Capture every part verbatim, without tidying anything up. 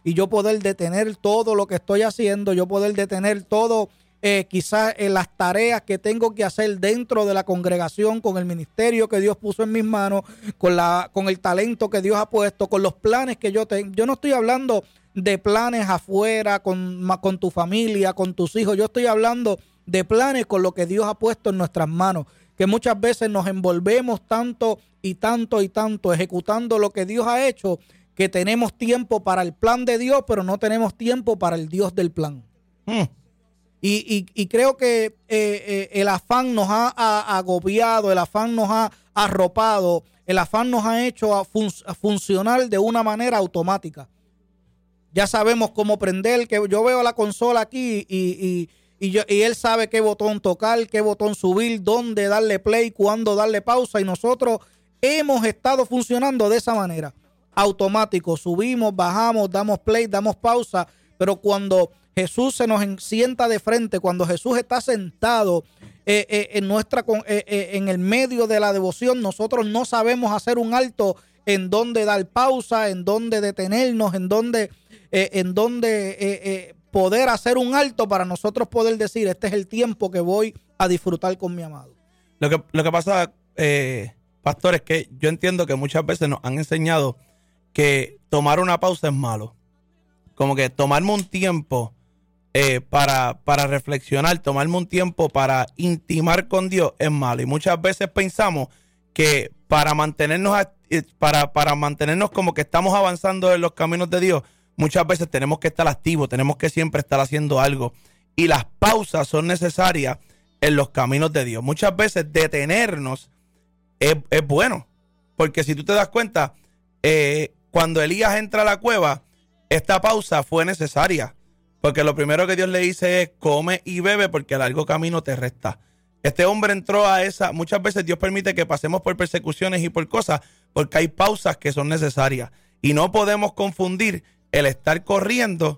y yo poder detener todo lo que estoy haciendo, yo poder detener todo, eh, quizás en las tareas que tengo que hacer dentro de la congregación, con el ministerio que Dios puso en mis manos, con, la, con el talento que Dios ha puesto, con los planes que yo tengo. Yo no estoy hablando de planes afuera, con, con tu familia, con tus hijos. Yo estoy hablando de planes con lo que Dios ha puesto en nuestras manos, que muchas veces nos envolvemos tanto y tanto y tanto ejecutando lo que Dios ha hecho, que tenemos tiempo para el plan de Dios, pero no tenemos tiempo para el Dios del plan. Mm. Y, y, y creo que eh, eh, el afán nos ha, ha agobiado, el afán nos ha arropado, el afán nos ha hecho a fun- a funcionar de una manera automática. Ya sabemos cómo prender, que yo veo la consola aquí y, y, y, yo, y él sabe qué botón tocar, qué botón subir, dónde darle play, cuándo darle pausa, y nosotros hemos estado funcionando de esa manera, automático, subimos, bajamos, damos play, damos pausa, pero cuando Jesús se nos sienta de frente, cuando Jesús está sentado eh, eh, en, nuestra, eh, eh, en el medio de la devoción, nosotros no sabemos hacer un alto en dónde dar pausa, en dónde detenernos, en dónde, eh, en dónde eh, eh, poder hacer un alto para nosotros poder decir, este es el tiempo que voy a disfrutar con mi amado. Lo que, lo que pasa, eh, pastor, es que yo entiendo que muchas veces nos han enseñado que tomar una pausa es malo. Como que tomarme un tiempo eh, para, para reflexionar, tomarme un tiempo para intimar con Dios es malo. Y muchas veces pensamos que para mantenernos, para, para mantenernos como que estamos avanzando en los caminos de Dios, muchas veces tenemos que estar activos, tenemos que siempre estar haciendo algo. Y las pausas son necesarias en los caminos de Dios. Muchas veces detenernos es, es bueno. Porque si tú te das cuenta, eh, cuando Elías entra a la cueva, esta pausa fue necesaria. Porque lo primero que Dios le dice es, come y bebe porque el largo camino te resta. Este hombre entró a esa, muchas veces Dios permite que pasemos por persecuciones y por cosas, porque hay pausas que son necesarias. Y no podemos confundir el estar corriendo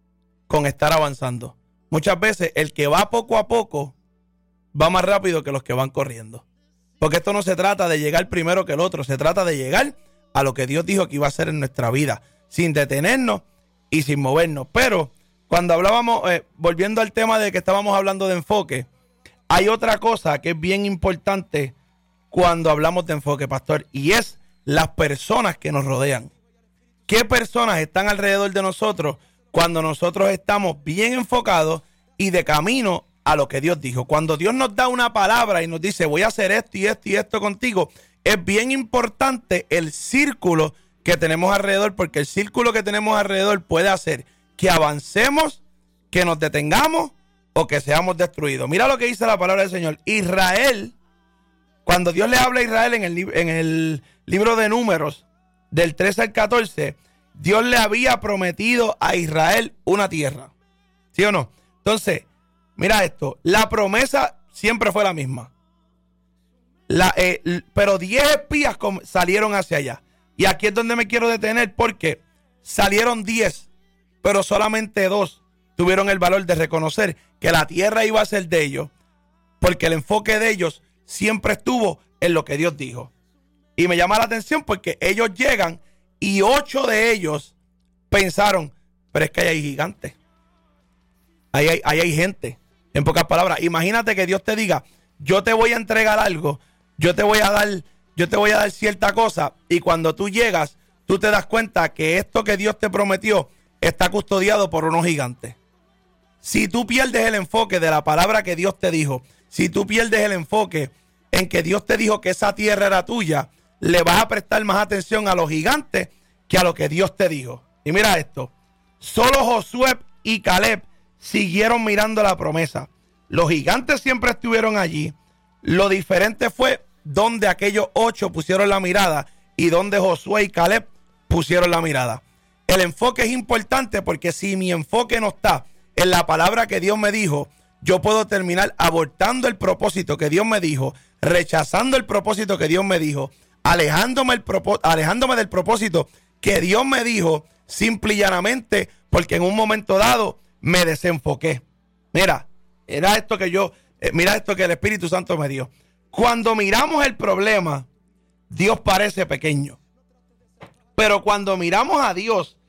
con estar avanzando. Muchas veces el que va poco a poco va más rápido que los que van corriendo. Porque esto no se trata de llegar primero que el otro, se trata de llegar a lo que Dios dijo que iba a hacer en nuestra vida, sin detenernos y sin movernos. Pero cuando hablábamos, eh, volviendo al tema de que estábamos hablando de enfoque, hay otra cosa que es bien importante cuando hablamos de enfoque, pastor, y es las personas que nos rodean. ¿Qué personas están alrededor de nosotros cuando nosotros estamos bien enfocados y de camino a lo que Dios dijo? Cuando Dios nos da una palabra y nos dice, voy a hacer esto y esto y esto contigo, es bien importante el círculo que tenemos alrededor, porque el círculo que tenemos alrededor puede hacer que avancemos, que nos detengamos o que seamos destruidos. Mira lo que dice la palabra del Señor. Israel, cuando Dios le habla a Israel en el, en el libro de Números, del trece al catorce, Dios le había prometido a Israel una tierra. ¿Sí o no? Entonces, mira esto. La promesa siempre fue la misma. La, eh, pero diez espías salieron hacia allá. Y aquí es donde me quiero detener, porque salieron diez, pero solamente dos tuvieron el valor de reconocer que la tierra iba a ser de ellos, porque el enfoque de ellos siempre estuvo en lo que Dios dijo. Y me llama la atención porque ellos llegan y ocho de ellos pensaron, pero es que ahí hay gigantes, ahí hay, ahí hay gente. En pocas palabras, imagínate que Dios te diga, yo te voy a entregar algo, yo te voy a dar, yo te voy a dar cierta cosa, y cuando tú llegas, tú te das cuenta que esto que Dios te prometió está custodiado por unos gigantes. Si tú pierdes el enfoque de la palabra que Dios te dijo, si tú pierdes el enfoque en que Dios te dijo que esa tierra era tuya, le vas a prestar más atención a los gigantes que a lo que Dios te dijo. Y mira esto, solo Josué y Caleb siguieron mirando la promesa. Los gigantes siempre estuvieron allí. Lo diferente fue donde aquellos ocho pusieron la mirada y donde Josué y Caleb pusieron la mirada. El enfoque es importante, porque si mi enfoque no está en la palabra que Dios me dijo, yo puedo terminar abortando el propósito que Dios me dijo, rechazando el propósito que Dios me dijo, alejándome, el propó- alejándome del propósito que Dios me dijo, simple y llanamente porque en un momento dado me desenfoqué. Mira, era esto que yo, eh, mira esto que el Espíritu Santo me dio. Cuando miramos el problema, Dios parece pequeño. Pero cuando miramos a Dios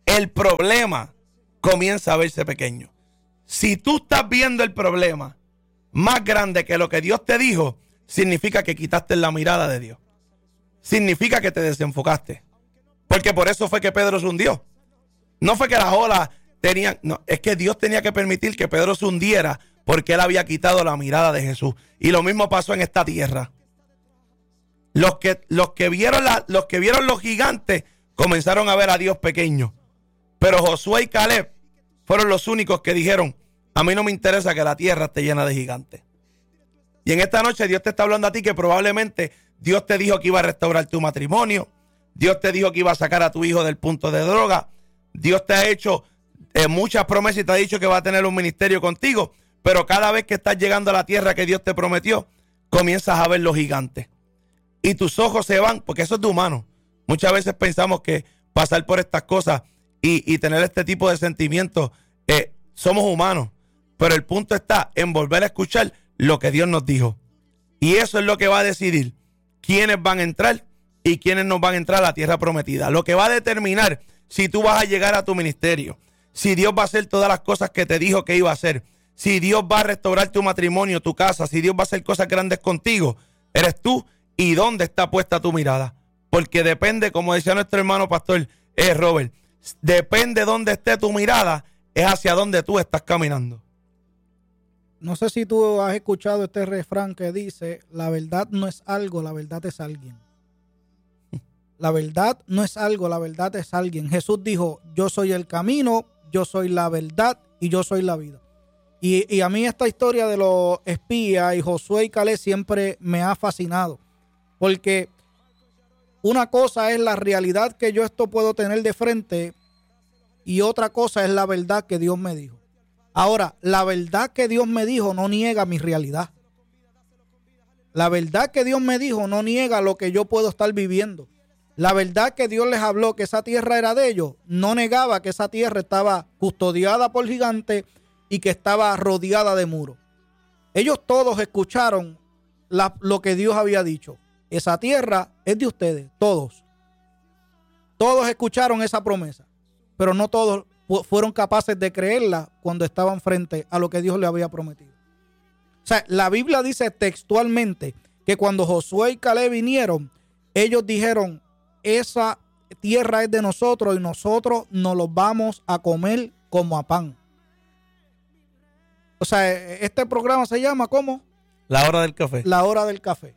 el problema comienza a verse pequeño. Si tú estás viendo el problema más grande que lo que Dios te dijo, significa que quitaste la mirada de Dios. Significa que te desenfocaste. Porque por eso fue que Pedro se hundió. No fue que las olas tenían... No, es que Dios tenía que permitir que Pedro se hundiera porque él había quitado la mirada de Jesús. Y lo mismo pasó en esta tierra. Los que, los que vieron la, los que vieron los gigantes comenzaron a ver a Dios pequeño. Pero Josué y Caleb fueron los únicos que dijeron: a mí no me interesa que la tierra esté llena de gigantes. Y en esta noche Dios te está hablando a ti que probablemente Dios te dijo que iba a restaurar tu matrimonio. Dios te dijo que iba a sacar a tu hijo del punto de droga. Dios te ha hecho eh, muchas promesas y te ha dicho que va a tener un ministerio contigo. Pero cada vez que estás llegando a la tierra que Dios te prometió, comienzas a ver los gigantes. Y tus ojos se van, porque eso es de humano. Muchas veces pensamos que pasar por estas cosas y, y tener este tipo de sentimientos, eh, somos humanos. Pero el punto está en volver a escuchar lo que Dios nos dijo. Y eso es lo que va a decidir quiénes van a entrar y quiénes no van a entrar a la tierra prometida. Lo que va a determinar si tú vas a llegar a tu ministerio, si Dios va a hacer todas las cosas que te dijo que iba a hacer, si Dios va a restaurar tu matrimonio, tu casa, si Dios va a hacer cosas grandes contigo, eres tú y dónde está puesta tu mirada. Porque depende, como decía nuestro hermano pastor eh, Robert, depende dónde esté tu mirada, es hacia dónde tú estás caminando. No sé si tú has escuchado este refrán que dice: la verdad no es algo, la verdad es alguien. La verdad no es algo, la verdad es alguien. Jesús dijo: yo soy el camino, yo soy la verdad y yo soy la vida. Y, y a mí esta historia de los espías y Josué y Caleb siempre me ha fascinado. Porque una cosa es la realidad que yo esto puedo tener de frente y otra cosa es la verdad que Dios me dijo. Ahora, la verdad que Dios me dijo no niega mi realidad. La verdad que Dios me dijo no niega lo que yo puedo estar viviendo. La verdad que Dios les habló que esa tierra era de ellos no negaba que esa tierra estaba custodiada por gigantes y que estaba rodeada de muros. Ellos todos escucharon la, lo que Dios había dicho. Esa tierra es de ustedes, todos. Todos escucharon esa promesa, pero no todos fueron capaces de creerla cuando estaban frente a lo que Dios le había prometido. O sea, la Biblia dice textualmente que cuando Josué y Caleb vinieron, ellos dijeron: esa tierra es de nosotros y nosotros nos los vamos a comer como a pan. O sea, este programa se llama ¿cómo? La hora del café. La hora del café.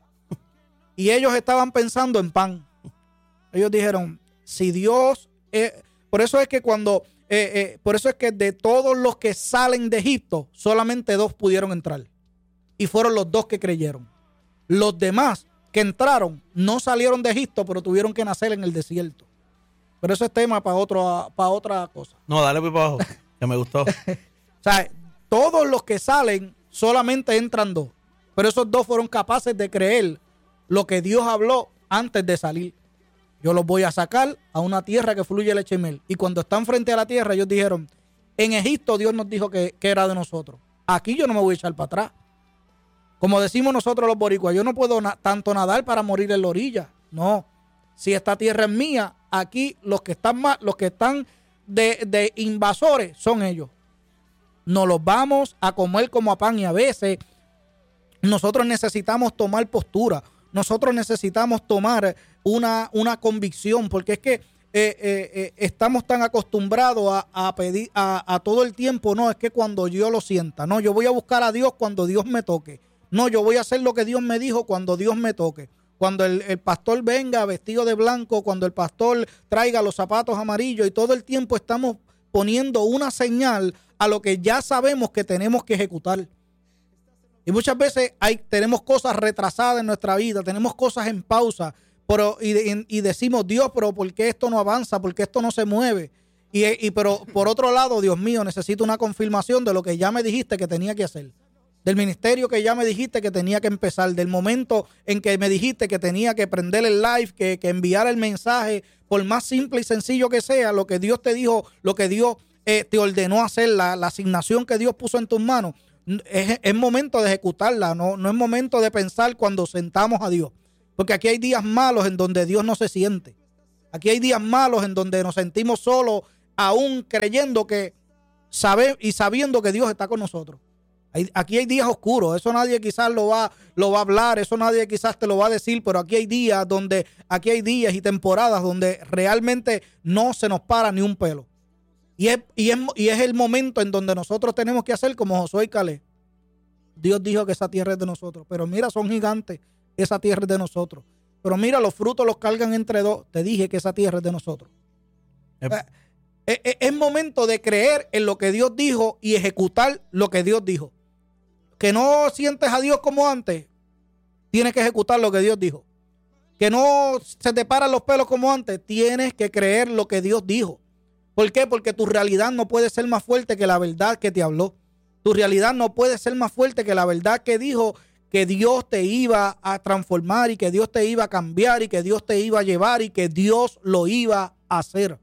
Y ellos estaban pensando en pan. Ellos dijeron: si Dios... Eh, por eso es que cuando... Eh, eh, por eso es que de todos los que salen de Egipto, solamente dos pudieron entrar. Y fueron los dos que creyeron. Los demás que entraron no salieron de Egipto, pero tuvieron que nacer en el desierto. Pero eso es tema para otro, para otra cosa. No, dale pues para abajo, que me gustó. O sea, todos los que salen solamente entran dos. Pero esos dos fueron capaces de creer lo que Dios habló antes de salir. Yo los voy a sacar a una tierra que fluye leche y miel. Y cuando están frente a la tierra, ellos dijeron: en Egipto Dios nos dijo que, que era de nosotros. Aquí yo no me voy a echar para atrás. Como decimos nosotros los boricuas, yo no puedo na- tanto nadar para morir en la orilla. No. Si esta tierra es mía, aquí los que están más, los que están de, de invasores son ellos. Nos los vamos a comer como a pan, y a veces nosotros necesitamos tomar postura. Nosotros necesitamos tomar una, una convicción, porque es que eh, eh, eh, estamos tan acostumbrados a, a pedir a, a todo el tiempo. No, es que cuando yo lo sienta, no, yo voy a buscar a Dios cuando Dios me toque. No, yo voy a hacer lo que Dios me dijo cuando Dios me toque. Cuando el, el pastor venga vestido de blanco, cuando el pastor traiga los zapatos amarillos, y todo el tiempo estamos poniendo una señal a lo que ya sabemos que tenemos que ejecutar. Y muchas veces hay, tenemos cosas retrasadas en nuestra vida, tenemos cosas en pausa, pero, y, y, y decimos: Dios, pero ¿por qué esto no avanza? ¿Por qué esto no se mueve? Y, y pero por otro lado, Dios mío, necesito una confirmación de lo que ya me dijiste que tenía que hacer. Del ministerio que ya me dijiste que tenía que empezar, del momento en que me dijiste que tenía que prender el live, que, que enviar el mensaje, por más simple y sencillo que sea, lo que Dios te dijo, lo que Dios eh, te ordenó hacer, la, la asignación que Dios puso en tus manos. Es, es momento de ejecutarla, no, no es momento de pensar cuando sentamos a Dios. Porque aquí hay días malos en donde Dios no se siente. Aquí hay días malos en donde nos sentimos solos aún creyendo que sabe y sabiendo que Dios está con nosotros. Hay, aquí hay días oscuros, eso nadie quizás lo va, lo va a hablar, eso nadie quizás te lo va a decir, pero aquí hay días donde, aquí hay días y temporadas donde realmente no se nos para ni un pelo. Y es, y es, y es el momento en donde nosotros tenemos que hacer como Josué y Caleb. Dios dijo que esa tierra es de nosotros, pero mira, son gigantes, esa tierra es de nosotros. Pero mira, los frutos los cargan entre dos, te dije que esa tierra es de nosotros. Yep. Eh, eh, eh, es momento de creer en lo que Dios dijo y ejecutar lo que Dios dijo. Que no sientes a Dios como antes, tienes que ejecutar lo que Dios dijo. Que no se te paran los pelos como antes, tienes que creer lo que Dios dijo. ¿Por qué? Porque tu realidad no puede ser más fuerte que la verdad que te habló. Tu realidad no puede ser más fuerte que la verdad que dijo que Dios te iba a transformar y que Dios te iba a cambiar y que Dios te iba a llevar y que Dios lo iba a hacer.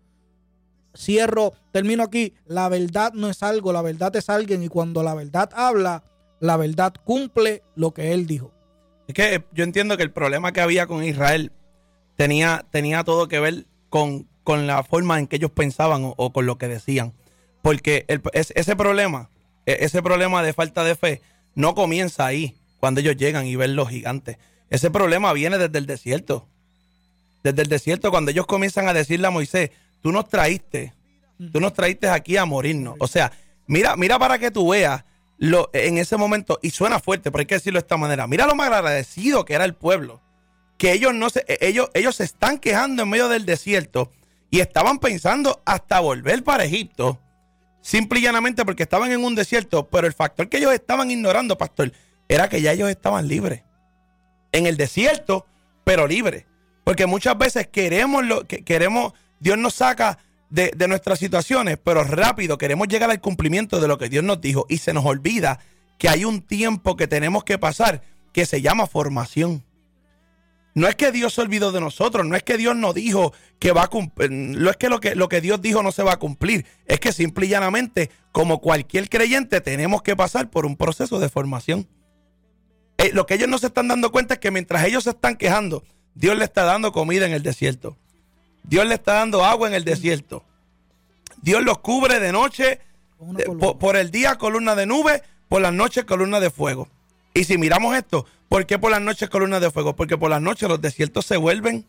Cierro, termino aquí. La verdad no es algo, la verdad es alguien, y cuando la verdad habla, la verdad cumple lo que él dijo. Es que yo entiendo que el problema que había con Israel tenía, tenía todo que ver con, con la forma en que ellos pensaban o, o con lo que decían. Porque el, es, ese problema, ese problema de falta de fe no comienza ahí, cuando ellos llegan y ven los gigantes. Ese problema viene desde el desierto. Desde el desierto, cuando ellos comienzan a decirle a Moisés, tú nos traíste, tú nos traíste aquí a morirnos. O sea, mira, mira para que tú veas lo, en ese momento, y suena fuerte, pero hay que decirlo de esta manera. Mira lo más agradecido que era el pueblo. Que ellos no se, ellos, ellos se están quejando en medio del desierto y estaban pensando hasta volver para Egipto, simple y llanamente porque estaban en un desierto, pero el factor que ellos estaban ignorando, pastor, era que ya ellos estaban libres. En el desierto, pero libres. Porque muchas veces queremos, lo, que queremos, Dios nos saca de, de nuestras situaciones, pero rápido queremos llegar al cumplimiento de lo que Dios nos dijo y se nos olvida que hay un tiempo que tenemos que pasar que se llama formación. No es que Dios se olvidó de nosotros, no es que Dios nos dijo que va a cumplir, no es que lo que, lo que Dios dijo no se va a cumplir, es que simple y llanamente, como cualquier creyente, tenemos que pasar por un proceso de formación. Eh, lo que ellos no se están dando cuenta es que mientras ellos se están quejando, Dios le está dando comida en el desierto. Dios le está dando agua en el desierto. Dios los cubre de noche, de, por, por el día columna de nube, por las noches columna de fuego. Y si miramos esto, ¿por qué por las noches columna de fuego? Porque por las noches los desiertos se vuelven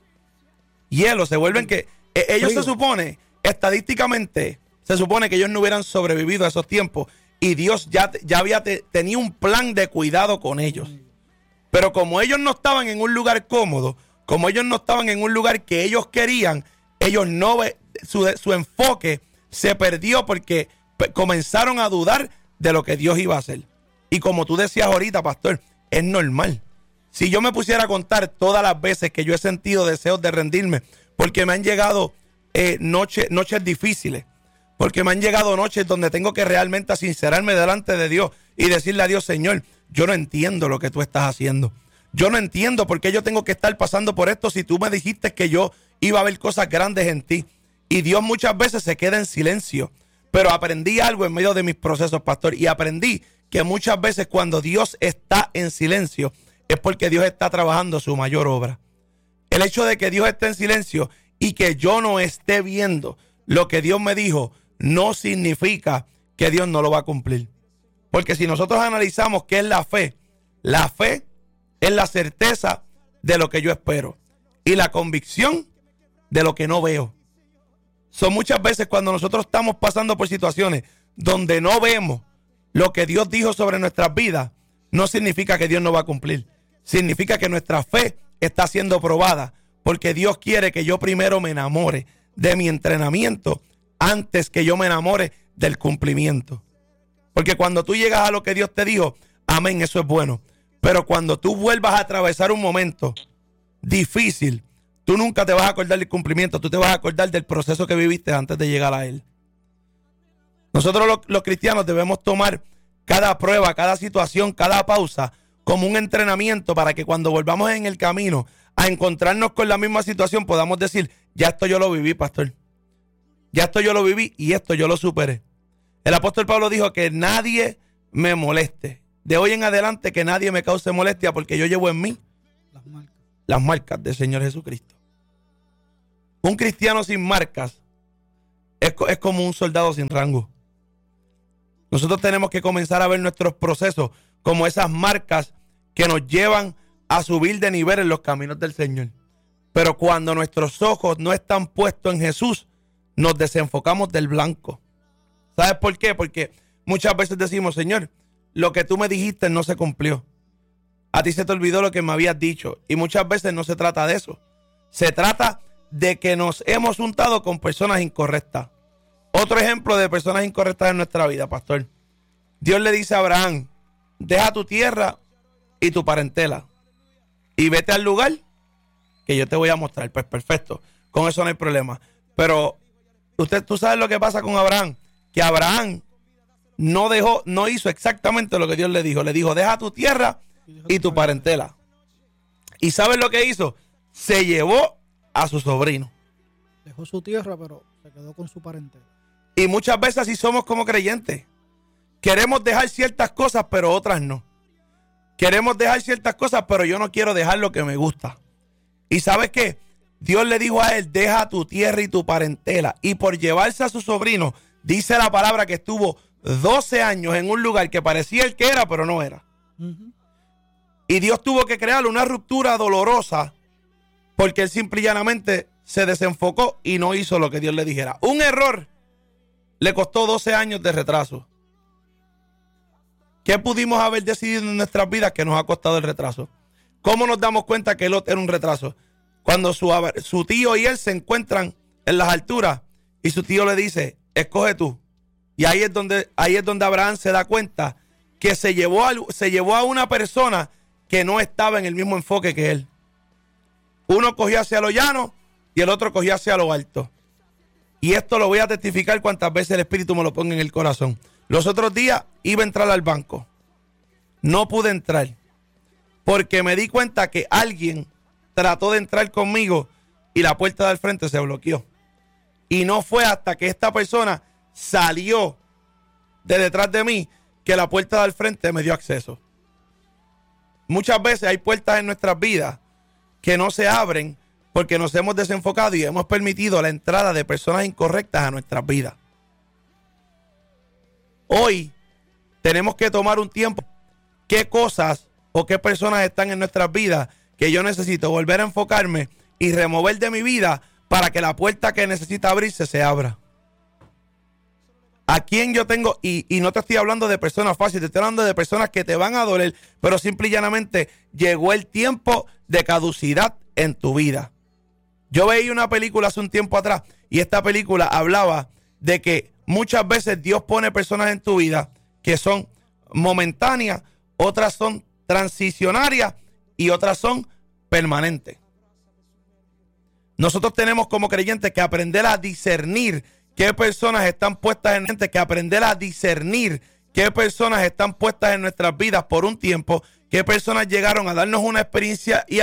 hielo, se vuelven que eh, ellos se supone, estadísticamente, se supone que ellos no hubieran sobrevivido a esos tiempos y Dios ya, ya había te, tenía un plan de cuidado con ellos. Pero como ellos no estaban en un lugar cómodo, como ellos no estaban en un lugar que ellos querían, ellos no, su, su enfoque se perdió porque comenzaron a dudar de lo que Dios iba a hacer. Y como tú decías ahorita, pastor, es normal. Si yo me pusiera a contar todas las veces que yo he sentido deseos de rendirme, porque me han llegado eh, noche, noches difíciles, porque me han llegado noches donde tengo que realmente sincerarme delante de Dios y decirle a Dios, Señor, yo no entiendo lo que tú estás haciendo. Yo no entiendo por qué yo tengo que estar pasando por esto si tú me dijiste que yo iba a ver cosas grandes en ti. Y Dios muchas veces se queda en silencio. Pero aprendí algo en medio de mis procesos, pastor, y aprendí que muchas veces cuando Dios está en silencio es porque Dios está trabajando su mayor obra. El hecho de que Dios esté en silencio y que yo no esté viendo lo que Dios me dijo no significa que Dios no lo va a cumplir. Porque si nosotros analizamos qué es la fe, la fe es la certeza de lo que yo espero y la convicción de lo que no veo. Son muchas veces cuando nosotros estamos pasando por situaciones donde no vemos lo que Dios dijo sobre nuestras vidas, no significa que Dios no va a cumplir. Significa que nuestra fe está siendo probada porque Dios quiere que yo primero me enamore de mi entrenamiento antes que yo me enamore del cumplimiento. Porque cuando tú llegas a lo que Dios te dijo, amén, eso es bueno. Pero cuando tú vuelvas a atravesar un momento difícil, tú nunca te vas a acordar del cumplimiento, tú te vas a acordar del proceso que viviste antes de llegar a él. Nosotros los, los cristianos debemos tomar cada prueba, cada situación, cada pausa como un entrenamiento para que cuando volvamos en el camino a encontrarnos con la misma situación podamos decir, ya esto yo lo viví, pastor. Ya esto yo lo viví y esto yo lo superé. El apóstol Pablo dijo que nadie me moleste. De hoy en adelante que nadie me cause molestia porque yo llevo en mí las marcas, las marcas del Señor Jesucristo. Un cristiano sin marcas es, es como un soldado sin rango. Nosotros tenemos que comenzar a ver nuestros procesos como esas marcas que nos llevan a subir de nivel en los caminos del Señor. Pero cuando nuestros ojos no están puestos en Jesús, nos desenfocamos del blanco. ¿Sabes por qué? Porque muchas veces decimos, Señor, lo que tú me dijiste no se cumplió. A ti se te olvidó lo que me habías dicho. Y muchas veces no se trata de eso. Se trata de que nos hemos juntado con personas incorrectas. Otro ejemplo de personas incorrectas en nuestra vida, pastor. Dios le dice a Abraham, deja tu tierra y tu parentela y vete al lugar que yo te voy a mostrar. Pues perfecto, con eso no hay problema. Pero usted, tú sabes lo que pasa con Abraham, que Abraham no dejó, no hizo exactamente lo que Dios le dijo. Le dijo, deja tu tierra y tu parentela. ¿Y sabes lo que hizo? Se llevó a su sobrino. Dejó su tierra, pero se quedó con su parentela. Y muchas veces así somos como creyentes. Queremos dejar ciertas cosas, pero otras no. Queremos dejar ciertas cosas, pero yo no quiero dejar lo que me gusta. ¿Y sabes qué? Dios le dijo a él, deja tu tierra y tu parentela. Y por llevarse a su sobrino, dice la palabra que estuvo doce años en un lugar que parecía el que era, pero no era. Uh-huh. Y Dios tuvo que crear una ruptura dolorosa porque él simple y llanamente se desenfocó y no hizo lo que Dios le dijera. Un error le costó doce años de retraso. ¿Qué pudimos haber decidido en nuestras vidas que nos ha costado el retraso? ¿Cómo nos damos cuenta que Lot era un retraso? Cuando su, su tío y él se encuentran en las alturas y su tío le dice, escoge tú. Y ahí es donde, ahí es donde Abraham se da cuenta que se llevó, a, se llevó a una persona que no estaba en el mismo enfoque que él. Uno cogió hacia lo llano y el otro cogió hacia lo alto. Y esto lo voy a testificar cuantas veces el Espíritu me lo ponga en el corazón. Los otros días iba a entrar al banco. No pude entrar porque me di cuenta que alguien trató de entrar conmigo y la puerta del frente se bloqueó. Y no fue hasta que esta persona salió de detrás de mí que la puerta del frente me dio acceso. Muchas veces hay puertas en nuestras vidas que no se abren porque nos hemos desenfocado y hemos permitido la entrada de personas incorrectas a nuestras vidas. Hoy tenemos que tomar un tiempo. ¿Qué cosas o qué personas están en nuestras vidas que yo necesito volver a enfocarme y remover de mi vida para que la puerta que necesita abrirse se abra? ¿A quién yo tengo? Y, y no te estoy hablando de personas fáciles, te estoy hablando de personas que te van a doler, pero simple y llanamente llegó el tiempo de caducidad en tu vida. Yo veía una película hace un tiempo atrás y esta película hablaba de que muchas veces Dios pone personas en tu vida que son momentáneas, otras son transicionarias y otras son permanentes. Nosotros tenemos como creyentes que aprender a discernir qué personas están puestas en gente, que aprender a discernir qué personas están puestas en nuestras vidas por un tiempo, qué personas llegaron a darnos una experiencia y